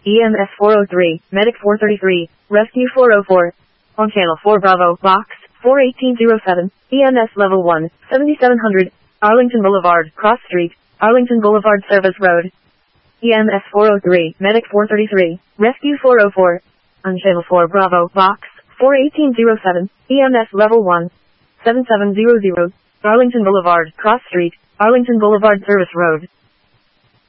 EMS 403, Medic 433, Rescue 404. On Channel 4 Bravo, Box 41807, EMS Level 1, 7700, Arlington Boulevard, Cross Street, Arlington Boulevard Service Road. EMS 403, Medic 433, Rescue 404. On Channel 4 Bravo, Box 41807, EMS Level 1, 7700, Arlington Boulevard, Cross Street, Arlington Boulevard Service Road.